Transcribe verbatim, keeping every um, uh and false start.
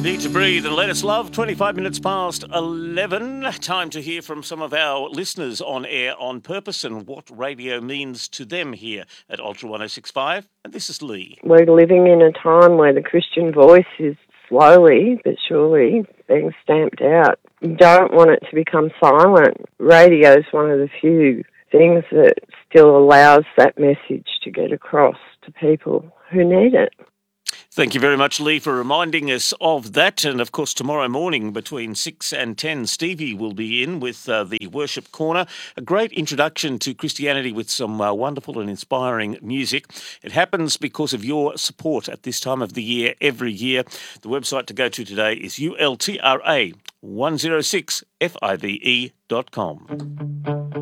Need to breathe and let us love. twenty-five minutes past eleven. Time to hear from some of our listeners on air on purpose and what radio means to them here at Ultra one oh six point five. And this is Lee. We're living in a time where the Christian voice is slowly but surely being stamped out. You don't want it to become silent. Radio is one of the few things that still allows that message to get across to people who need it. Thank you very much, Lee, for reminding us of that. And, of course, tomorrow morning between six and ten, Stevie will be in with uh, the Worship Corner, a great introduction to Christianity with some uh, wonderful and inspiring music. It happens because of your support at this time of the year, every year. The website to go to today is ultra one oh six five e dot com.